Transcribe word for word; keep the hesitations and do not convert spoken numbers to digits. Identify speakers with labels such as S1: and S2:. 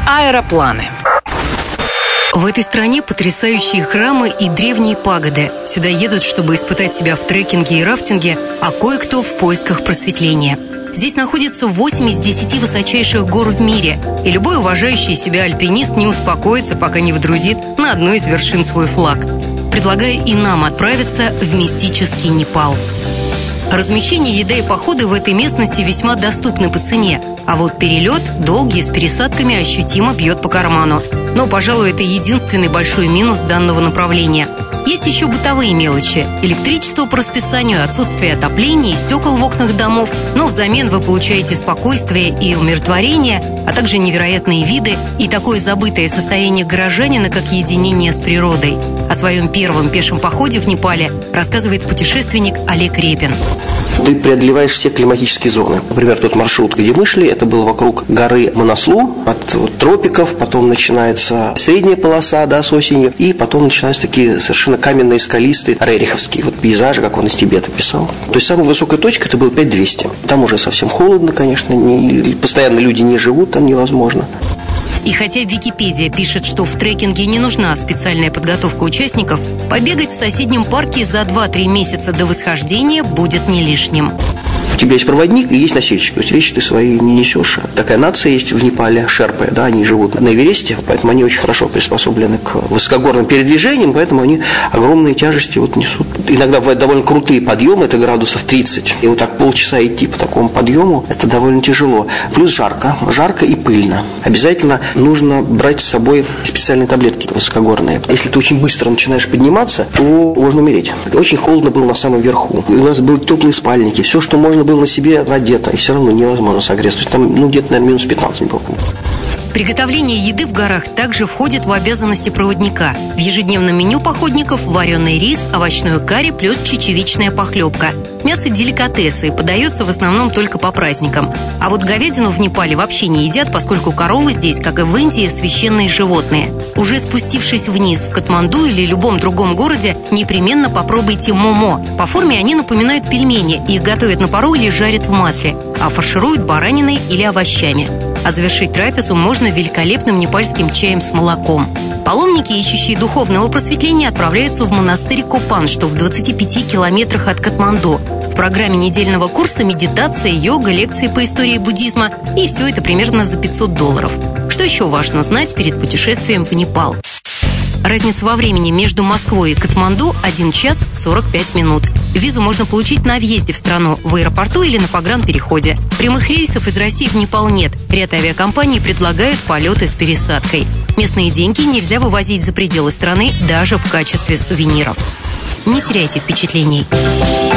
S1: Аэропланы.
S2: В этой стране потрясающие храмы и древние пагоды. Сюда едут, чтобы испытать себя в трекинге и рафтинге, а кое-кто в поисках просветления. Здесь находится восемь из десяти высочайших гор в мире, и любой уважающий себя альпинист не успокоится, пока не вдрузит на одну из вершин свой флаг. Предлагаю и нам отправиться в мистический Непал. Размещение, еда и походы в этой местности весьма доступны по цене, а вот перелет, долгий, с пересадками, ощутимо бьет по карману. Но, пожалуй, это единственный большой минус данного направления. Есть еще бытовые мелочи. Электричество по расписанию, отсутствие отопления и стекол в окнах домов, но взамен вы получаете спокойствие и умиротворение, а также невероятные виды и такое забытое состояние горожанина, как единение с природой. О своем первом пешем походе в Непале рассказывает путешественник Олег Репин.
S3: Ты преодолеваешь все климатические зоны. Например, тот маршрут, где мы шли, это было вокруг горы Манаслу, от вот, тропиков, потом начинается средняя полоса, да, с осенью, и потом начинаются такие совершенно каменные, скалистые, рериховские вот пейзажи, как он из Тибета писал. То есть самая высокая точка это было пять тысяч двести. Там уже совсем холодно, конечно, не, постоянно люди не живут, там невозможно.
S2: И хотя Википедия пишет, что в трекинге не нужна специальная подготовка участников, побегать в соседнем парке за два-три месяца до восхождения будет не лишним.
S3: У тебя есть проводник и есть носильщик, то есть вещи ты свои не несешь. Такая нация есть в Непале, шерпы, да, они живут на Эвересте, поэтому они очень хорошо приспособлены к высокогорным передвижениям, поэтому они огромные тяжести вот несут. Иногда бывают довольно крутые подъемы, это градусов тридцать, и вот так полчаса идти по такому подъему, это довольно тяжело. Плюс жарко, жарко и пыльно. Обязательно нужно брать с собой специальные таблетки высокогорные. Если ты очень быстро начинаешь подниматься, то можно умереть. Очень холодно было на самом верху. У нас были теплые спальники, все, что можно было на себе надето, и все равно невозможно согреться. То есть там, ну, где-то, наверное, минус пятнадцать было.
S2: Приготовление еды в горах также входит в обязанности проводника. В ежедневном меню походников вареный рис, овощное карри плюс чечевичная похлебка. Мясо деликатесы, подается в основном только по праздникам. А вот говядину в Непале вообще не едят, поскольку коровы здесь, как и в Индии, священные животные. Уже спустившись вниз в Катманду или любом другом городе, непременно попробуйте момо. По форме они напоминают пельмени, их готовят на пару или жарят в масле, а фаршируют бараниной или овощами. А завершить трапезу можно великолепным непальским чаем с молоком. Паломники, ищущие духовного просветления, отправляются в монастырь Копан, что в двадцати пяти километрах от Катманду. В программе недельного курса медитация, йога, лекции по истории буддизма, и все это примерно за пятьсот долларов. Что еще важно знать перед путешествием в Непал? Разница во времени между Москвой и Катманду – один час сорок пять минут. Визу можно получить на въезде в страну, в аэропорту или на погранпереходе. Прямых рейсов из России в Непал нет. Ряд авиакомпаний предлагают полеты с пересадкой. Местные деньги нельзя вывозить за пределы страны даже в качестве сувениров. Не теряйте впечатлений.